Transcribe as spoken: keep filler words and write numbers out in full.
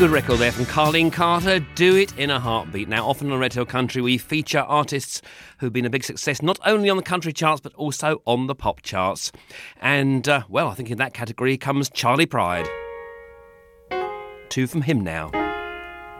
Good record there from Carlene Carter, Do It in a Heartbeat. Now, often on Red Hill Country, we feature artists who've been a big success, not only on the country charts, but also on the pop charts. And, uh, well, I think in that category comes Charlie Pride. Two from him now.